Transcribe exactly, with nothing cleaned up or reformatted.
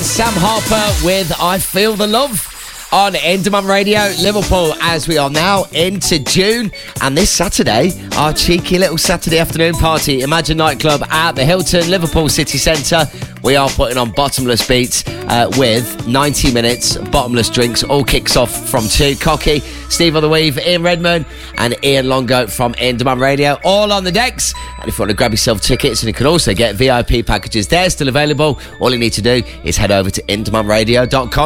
Sam Harper with I Feel the Love on Endemol Radio. Liverpool, as we are now into June, and this Saturday, our cheeky little Saturday afternoon party, Imagine Nightclub at the Hilton, Liverpool City Centre. We are putting on bottomless beats uh, with ninety minutes, bottomless drinks. All kicks off from two. Cocky, Steve on the Weave, Ian Redmond, and Ian Longo from Endemol Radio, all on the decks. And if you want to grab yourself tickets, and you can also get V I P packages, they're still available. All you need to do is head over to endemol radio dot com.